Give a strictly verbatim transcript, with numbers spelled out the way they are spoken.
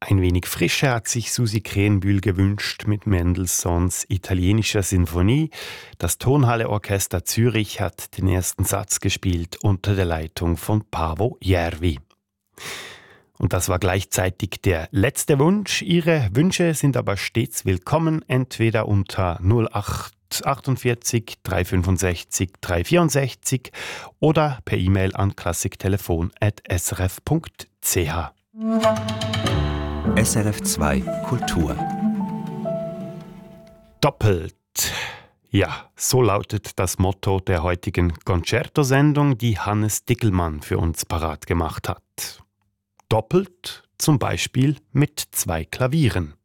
Ein wenig Frische hat sich Susi Krenbühl gewünscht mit Mendelssohns italienischer Sinfonie. Das Tonhalle-Orchester Zürich hat den ersten Satz gespielt unter der Leitung von Paavo Järvi. Und das war gleichzeitig der letzte Wunsch. Ihre Wünsche sind aber stets willkommen, entweder unter null acht achtundvierzig dreihundertfünfundsechzig dreihundertvierundsechzig oder per E-Mail an klassiktelefon at s r f punkt c h. S R F zwei Kultur. Doppelt. Ja, so lautet das Motto der heutigen Concerto-Sendung, die Hannes Dickelmann für uns parat gemacht hat. Doppelt, zum Beispiel mit zwei Klavieren.